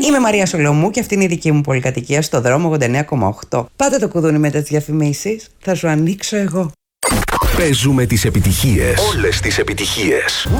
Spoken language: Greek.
Είμαι η Μαρία Σολομού και αυτή είναι η δική μου πολυκατοικία στο δρόμο 89,8. Πάτε το κουδούνι με τις διαφημίσεις, θα σου ανοίξω εγώ. Παίζουμε τις επιτυχίες. Όλες τις επιτυχίες.